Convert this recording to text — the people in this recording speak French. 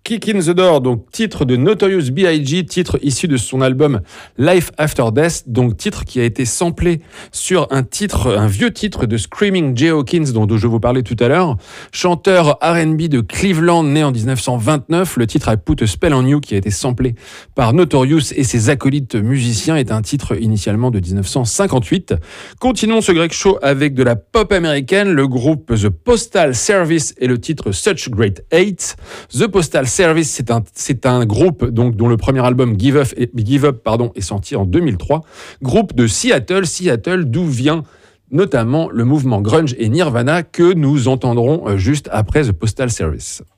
Kick in the Door, donc titre de Notorious B.I.G., titre issu de son album Life After Death, donc titre qui a été samplé sur un vieux titre de Screaming Jay Hawkins dont je vous parlais tout à l'heure, chanteur R&B de Cleveland né en 1929. Le titre I Put a Spell on You, qui a été samplé par Notorious et ses acolytes musiciens, est un titre initialement de 1958. Continuons ce Greg Show avec de la pop américaine, le groupe The Postal Service et le titre Such Great Hate. The Postal Service, c'est un groupe donc, dont le premier album Give Up est sorti en 2003. Groupe de Seattle d'où vient notamment le mouvement grunge et Nirvana que nous entendrons juste après The Postal Service.